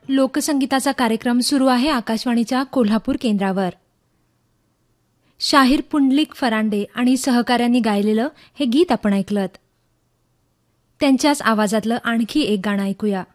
लोकसंगीताचा कार्यक्रम सुरू आहे आकाशवाणीच्या कोल्हापूर केंद्रावर. शाहीर पुंडलिक फरांडे आणि सहकाऱ्यांनी गायलेलं हे गीत आपण ऐकलंत. त्यांच्याच आवाजातलं आणखी एक गाणं ऐकूया.